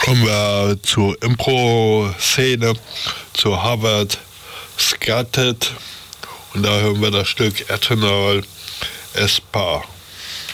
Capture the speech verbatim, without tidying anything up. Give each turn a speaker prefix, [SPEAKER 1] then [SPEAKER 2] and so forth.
[SPEAKER 1] Kommen wir zur Impro-Szene, zu Harvard Scattered. Und da hören wir das Stück Eternal Espa.